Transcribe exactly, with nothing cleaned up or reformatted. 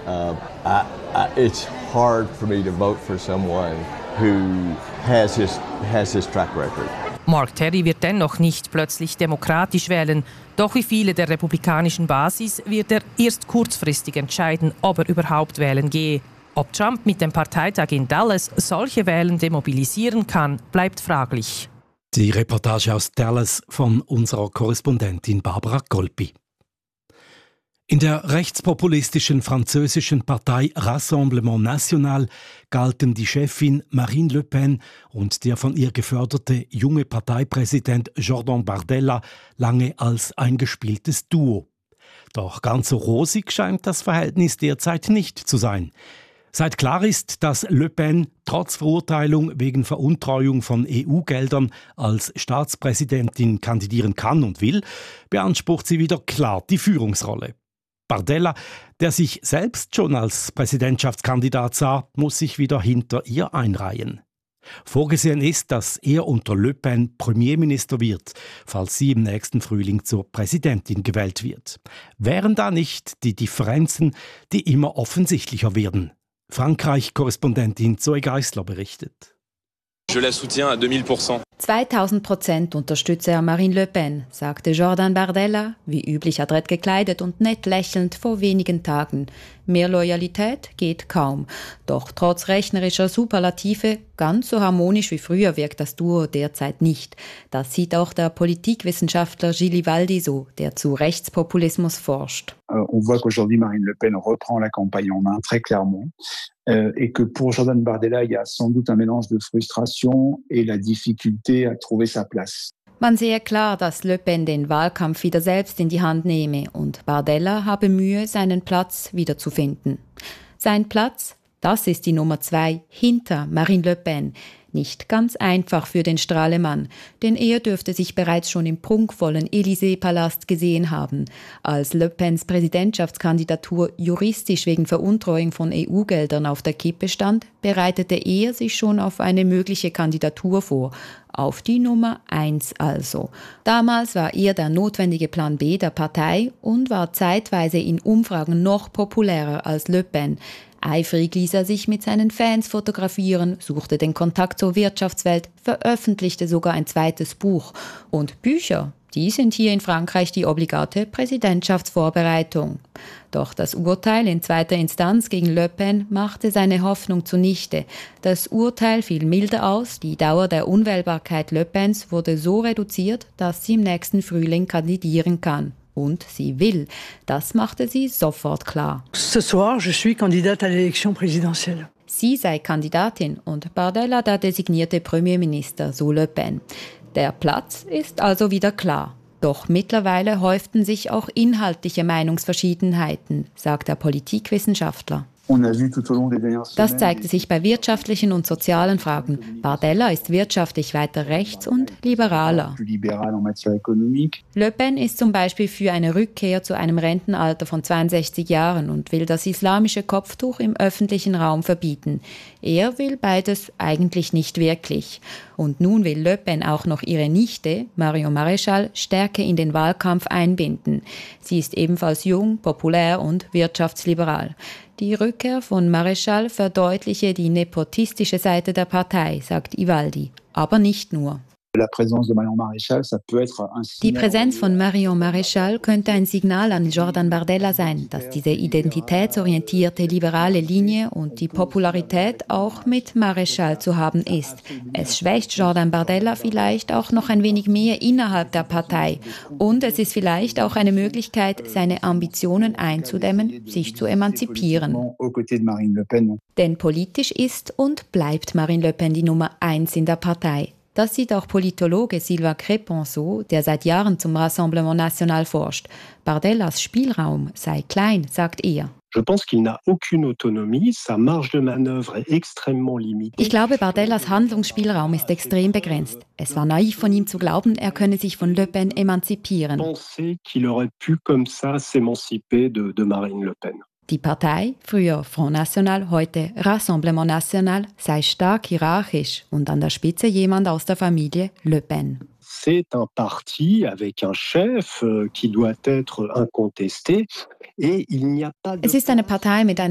Uh, I, I, it's hard for me to vote for someone who has his, has his track record. Mark Terry wird dennoch nicht plötzlich demokratisch wählen. Doch wie viele der republikanischen Basis wird er erst kurzfristig entscheiden, ob er überhaupt wählen gehe. Ob Trump mit dem Parteitag in Dallas solche Wählende mobilisieren kann, bleibt fraglich. Die Reportage aus Dallas von unserer Korrespondentin Barbara Golpi. In der rechtspopulistischen französischen Partei Rassemblement National galten die Chefin Marine Le Pen und der von ihr geförderte junge Parteipräsident Jordan Bardella lange als eingespieltes Duo. Doch ganz so rosig scheint das Verhältnis derzeit nicht zu sein. Seit klar ist, dass Le Pen trotz Verurteilung wegen Veruntreuung von E U-Geldern als Staatspräsidentin kandidieren kann und will, beansprucht sie wieder klar die Führungsrolle. Bardella, der sich selbst schon als Präsidentschaftskandidat sah, muss sich wieder hinter ihr einreihen. Vorgesehen ist, dass er unter Le Pen Premierminister wird, falls sie im nächsten Frühling zur Präsidentin gewählt wird. Wären da nicht die Differenzen, die immer offensichtlicher werden? Frankreich-Korrespondentin Zoe Geisler berichtet. Je la soutiens à deux mille Prozent. zweitausend Prozent unterstütze er Marine Le Pen, sagte Jordan Bardella, wie üblich adrett gekleidet und nett lächelnd vor wenigen Tagen. Mehr Loyalität geht kaum. Doch trotz rechnerischer Superlative, ganz so harmonisch wie früher wirkt das Duo derzeit nicht. Das sieht auch der Politikwissenschaftler Gilles Ivaldi so, der zu Rechtspopulismus forscht. Euh, on voit qu'aujourd'hui Marine Le Pen reprend la campagne en main, très clairement. Euh, et que pour Jordan Bardella, il y a sans doute un mélange de frustration et la difficulté à trouver sa place. Man sehe klar, dass Le Pen den Wahlkampf wieder selbst in die Hand nehme und Bardella habe Mühe, seinen Platz wiederzufinden. Sein Platz, das ist die Nummer zwei hinter Marine Le Pen. Nicht ganz einfach für den Strahlemann, denn er dürfte sich bereits schon im prunkvollen Élysée-Palast gesehen haben. Als Le Pens Präsidentschaftskandidatur juristisch wegen Veruntreuung von E U-Geldern auf der Kippe stand, bereitete er sich schon auf eine mögliche Kandidatur vor. Auf die Nummer eins also. Damals war er der notwendige Plan B der Partei und war zeitweise in Umfragen noch populärer als Le Pen. Eifrig ließ er sich mit seinen Fans fotografieren, suchte den Kontakt zur Wirtschaftswelt, veröffentlichte sogar ein zweites Buch. Und Bücher, die sind hier in Frankreich die obligate Präsidentschaftsvorbereitung. Doch das Urteil in zweiter Instanz gegen Le Pen machte seine Hoffnung zunichte. Das Urteil fiel milder aus, die Dauer der Unwählbarkeit Le Pens wurde so reduziert, dass sie im nächsten Frühling kandidieren kann. Und sie will. Das machte sie sofort klar. Ce soir, je suis candidate à l'élection présidentielle. Sie sei Kandidatin und Bardella der designierte Premierminister, so Le Pen. Der Platz ist also wieder klar. Doch mittlerweile häuften sich auch inhaltliche Meinungsverschiedenheiten, sagt der Politikwissenschaftler. Das zeigte sich bei wirtschaftlichen und sozialen Fragen. Bardella ist wirtschaftlich weiter rechts und liberaler. Le Pen ist zum Beispiel für eine Rückkehr zu einem Rentenalter von zweiundsechzig Jahren und will das islamische Kopftuch im öffentlichen Raum verbieten. Er will beides eigentlich nicht wirklich. Und nun will Le Pen auch noch ihre Nichte, Marion Maréchal, stärker in den Wahlkampf einbinden. Sie ist ebenfalls jung, populär und wirtschaftsliberal. Die Rückkehr von Maréchal verdeutliche die nepotistische Seite der Partei, sagt Ivaldi. Aber nicht nur. Die Präsenz von Marion Maréchal könnte ein Signal an Jordan Bardella sein, dass diese identitätsorientierte liberale Linie und die Popularität auch mit Maréchal zu haben ist. Es schwächt Jordan Bardella vielleicht auch noch ein wenig mehr innerhalb der Partei. Und es ist vielleicht auch eine Möglichkeit, seine Ambitionen einzudämmen, sich zu emanzipieren. Denn politisch ist und bleibt Marine Le Pen die Nummer eins in der Partei. Das sieht auch Politologe Sylvain Crépin so, der seit Jahren zum Rassemblement National forscht. Bardellas Spielraum sei klein, sagt er. Ich glaube, Bardellas Handlungsspielraum ist extrem begrenzt. Es war naiv von ihm zu glauben, er könne sich von Le Pen emanzipieren. Die Partei, früher Front National, heute Rassemblement National, sei stark hierarchisch und an der Spitze jemand aus der Familie Le Pen. C'est un parti avec un chef qui doit être incontesté et il n'y a pas de... Es ist eine Partei mit einem